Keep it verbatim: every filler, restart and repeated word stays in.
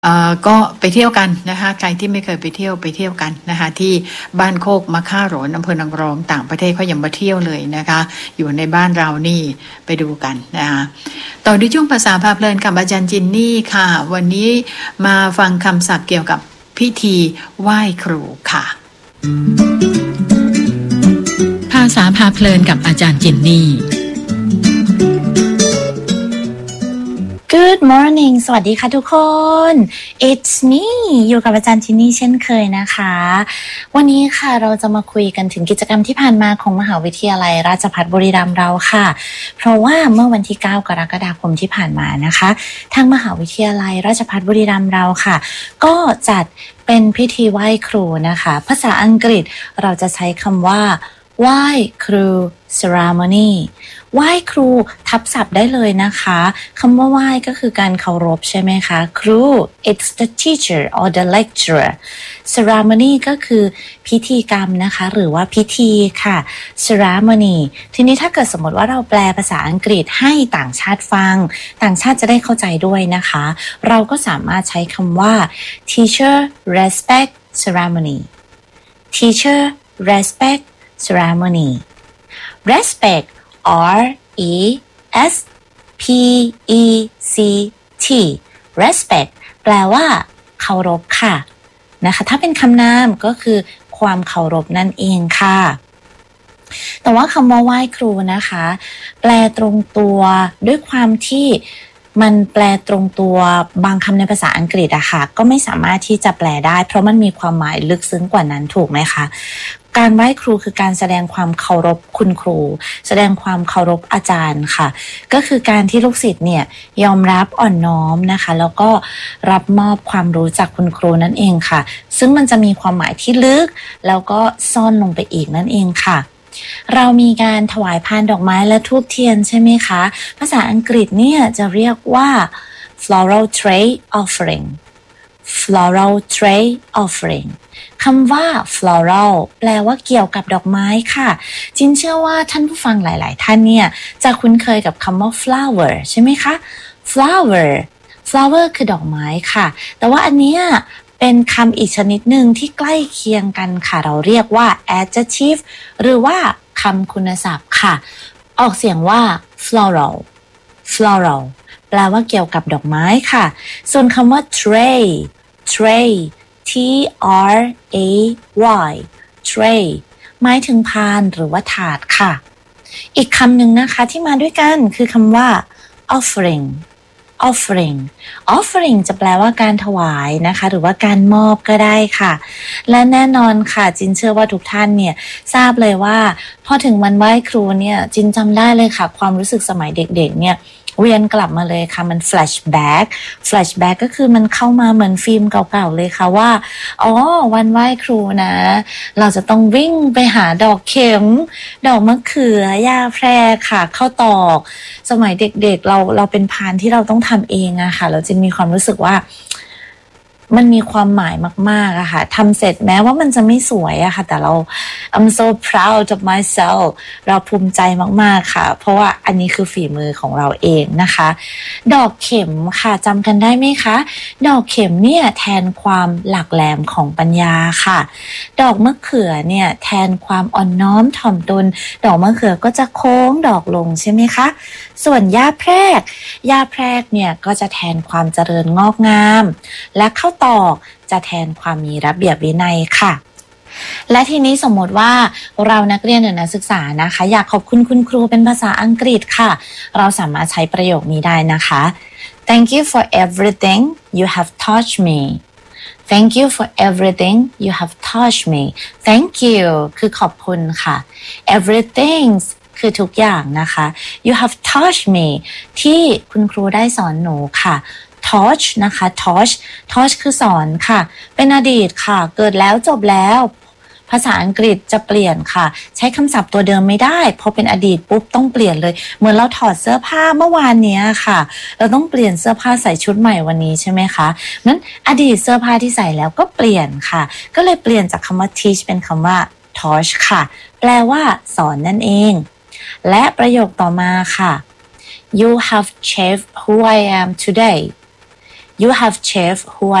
เอ่อก็ไปเที่ยวกันนะคะใครที่ไม่เคยไปเที่ยวไปเที่ยวกันนะคะที่บ้านโคกมะค่าโหรนอำเภอนางรองต่างประเทศเขายังมาเที่ยวเลยนะคะอยู่ในบ้านเรานี่ไปดูกันนะคะต่อด้วยช่วงภาษาพาเพลินกับอาจารย์จินนี่ค่ะวันนี้มาฟังคำศัพท์เกี่ยวกับพิธีไหว้ครูค่ะภาษาพาเพลินกับอาจารย์จินนี่ Good morning สวัสดีค่ะทุกคน It's me อยู่กับอาจารย์จินนี่เช่นเคยนะคะวันนี้ค่ะเราจะมาคุยกันถึงกิจกรรมที่ผ่านมาของมหาวิทยาลัยราชภัฏบุรีรัมย์เราค่ะเพราะว่าเมื่อวันที่เก้ากรกฎาคมที่ผ่านมานะคะทางมหาวิทยาลัยราชภัฏบุรีรัมย์เราค่ะก็จัดเป็นพิธีไหว้ครูนะคะภาษาอังกฤษเราจะใช้คำว่าไหว้ครู ceremony ไหว้ครูทับศัพท์ได้เลยนะคะคำว่าไหว้ก็คือการเคารพใช่ไหมคะครู it's the teacher or the lecturer ceremony ก็คือพิธีกรรมนะคะหรือว่าพิธีค่ะ ceremony ทีนี้ถ้าเกิดสมมติว่าเราแปลภาษาอังกฤษให้ต่างชาติฟังต่างชาติจะได้เข้าใจด้วยนะคะเราก็สามารถใช้คำว่า teacher respect ceremony teacher respect ceremony respect R E S P E C T respect แปลว่าเคารพค่ะนะคะถ้าเป็นคำนามก็คือความเคารพนั่นเองค่ะแต่ว่าคำว่าไหว้ครูนะคะแปลตรงตัวด้วยความที่มันแปลตรงตัวบางคำในภาษาอังกฤษอะค่ะก็ไม่สามารถที่จะแปลได้เพราะมันมีความหมายลึกซึ้งกว่านั้นถูกไหมคะการไหว้ครูคือการแสดงความเคารพคุณครูแสดงความเคารพอาจารย์ค่ะก็คือการที่ลูกศิษย์เนี่ยยอมรับอ่อนน้อมนะคะแล้วก็รับมอบความรู้จากคุณครูนั่นเองค่ะซึ่งมันจะมีความหมายที่ลึกแล้วก็ซ่อนลงไปอีกนั่นเองค่ะเรามีการถวายพานดอกไม้และธูปเทียนใช่ไหมคะภาษาอังกฤษเนี่ยจะเรียกว่า floral tray offering floral tray offering คำว่า floral แปลว่าเกี่ยวกับดอกไม้ค่ะจินเชื่อว่าท่านผู้ฟังหลายๆท่านเนี่ยจะคุ้นเคยกับคำว่า flower ใช่ไหมคะ flower flower คือดอกไม้ค่ะแต่ว่าอันเนี้ยเป็นคำอีกชนิดหนึ่งที่ใกล้เคียงกันค่ะเราเรียกว่า adjective หรือว่าคำคุณศัพท์ค่ะออกเสียงว่า floral floral แปลว่าเกี่ยวกับดอกไม้ค่ะส่วนคำว่า tray tray T R A Y tray หมายถึงพานหรือว่าถาดค่ะอีกคำหนึ่งนะคะที่มาด้วยกันคือคำว่า offering offering offering จะแปลว่าการถวายนะคะหรือว่าการมอบก็ได้ค่ะและแน่นอนค่ะจินเชื่อว่าทุกท่านเนี่ยทราบเลยว่าพอถึงวันไหว้ครูเนี่ยจินจำได้เลยค่ะความรู้สึกสมัยเด็กๆเนี่ยเวียนกลับมาเลยค่ะมัน flashback flashback ก็คือมันเข้ามาเหมือนฟิล์มเก่าๆเลยค่ะว่าอ๋อวันไหว้ครูนะเราจะต้องวิ่งไปหาดอกเข็มดอกมะเขือยาแพรค่ะข้าวตอกสมัยเด็กๆเราเราเป็นพานที่เราต้องทำเองอะค่ะแล้วจินมีความรู้สึกว่ามันมีความหมายมากๆอะค่ะทำเสร็จแม้ว่ามันจะไม่สวยอะค่ะแต่เรา I'm so proud of myself เราภูมิใจมากๆค่ะเพราะว่าอันนี้คือฝีมือของเราเองนะคะดอกเข็มค่ะจำกันได้ไหมคะดอกเข็มเนี่ยแทนความหลักแหลมของปัญญาค่ะดอกมะเขือเนี่ยแทนความอ่อนน้อมถ่อมตนดอกมะเขือก็จะโค้งดอกลงใช่ไหมคะส่วนหญ้าแพรกหญ้าแพรกเนี่ยก็จะแทนความเจริญงอกงามและข้าวตอกจะแทนความมีระเบียบวินัยค่ะและทีนี้สมมติว่าเรานักเรียนหรือนักศึกษานะคะอยากขอบคุณคุณครูเป็นภาษาอังกฤษค่ะเราสามารถใช้ประโยคนี้ได้นะคะ Thank you for everything you have taught me Thank you for everything you have taught me Thank you คือขอบคุณค่ะ Everythingคือทุกอย่างนะคะ You have taught me ที่คุณครูได้สอนหนูค่ะ taught นะคะ taught taught คือสอนค่ะเป็นอดีตค่ะเกิดแล้วจบแล้วภาษาอังกฤษจะเปลี่ยนค่ะใช้คำศัพท์ตัวเดิมไม่ได้พอเป็นอดีตปุ๊บต้องเปลี่ยนเลยเหมือนเราถอดเสื้อผ้าเมื่อวานนี้ค่ะเราต้องเปลี่ยนเสื้อผ้าใส่ชุดใหม่วันนี้ใช่ไหมคะงั้นอดีตเสื้อผ้าที่ใส่แล้วก็เปลี่ยนค่ะก็เลยเปลี่ยนจากคำว่า teach เป็นคำว่า taught ค่ะแปลว่าสอนนั่นเองและประโยคต่อมาค่ะ You have shaped who I am today you have chef who